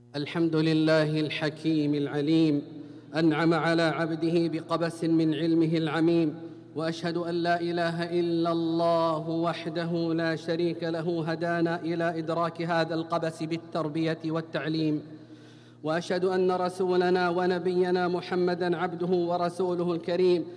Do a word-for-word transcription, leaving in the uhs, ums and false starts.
الحمد لله الحكيم العليم، أنعم على عبده بقبس من علمه العميم، وأشهد أن لا إله إلا الله وحده لا شريك له هدانا إلى إدراك هذا القبس بالتربية والتعليم. وأشهد أن رسولنا ونبينا محمدًا عبده ورسوله الكريم